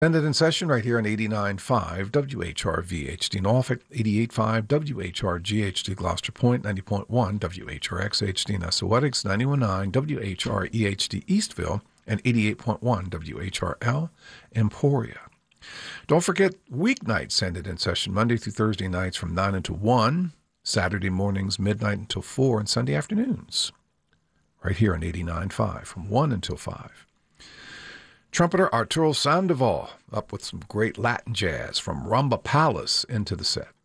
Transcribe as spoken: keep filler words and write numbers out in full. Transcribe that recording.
Send it in session right here on eighty-nine point five W H R V H D Norfolk, eighty-eight point five W H R G H D Gloucester Point, ninety point one W H R X H D Nesawetics, ninety-one point nine W H R E H D Eastville, and eighty-eight point one W H R L Emporia. Don't forget weeknight Send It In session, Monday through Thursday nights from nine until one, Saturday mornings midnight until four, and Sunday afternoons right here on eighty-nine point five from one until five. Trumpeter Arturo Sandoval up with some great Latin jazz from Rumba Palace into the set.